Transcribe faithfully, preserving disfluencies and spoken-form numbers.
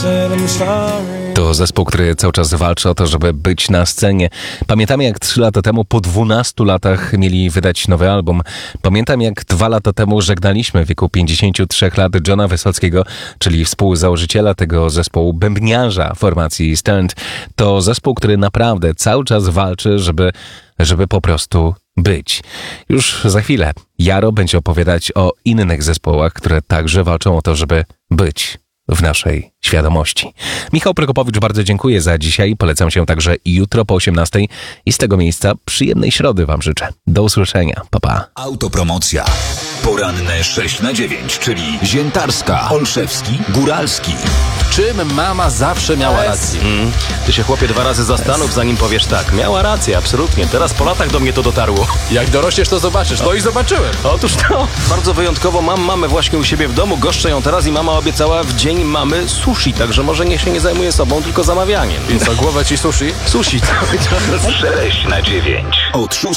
said I'm sorry. To zespół, który cały czas walczy o to, żeby być na scenie. Pamiętam, jak trzy lata temu, po dwunastu latach mieli wydać nowy album. Pamiętam, jak dwa lata temu żegnaliśmy w wieku pięćdziesięciu trzech lat Johna Wysockiego, czyli współzałożyciela tego zespołu, bębniarza formacji Stand. To zespół, który naprawdę cały czas walczy, żeby, żeby po prostu być. Już za chwilę Jaro będzie opowiadać o innych zespołach, które także walczą o to, żeby być w naszej świadomości. Michał Prokopowicz, bardzo dziękuję za dzisiaj. Polecam się także jutro po osiemnastej i z tego miejsca przyjemnej środy wam życzę. Do usłyszenia. Pa, pa. Autopromocja. Poranne sześć na dziewięć, czyli Ziętarska, Olszewski, Góralski. W czym mama zawsze miała rację? Mm. Ty się, chłopie, dwa razy zastanów, zanim powiesz tak. Miała rację, absolutnie. Teraz po latach do mnie to dotarło. Jak dorośniesz, to zobaczysz. No i zobaczyłem. Otóż to. Bardzo wyjątkowo mam mamę właśnie u siebie w domu. Goszczę ją teraz i mama obiecała w dzień mamy sushi. Także może niech się nie zajmuje sobą, tylko zamawianiem. I co, głowę ci sushi? Sushi. sześć na dziewięć. Od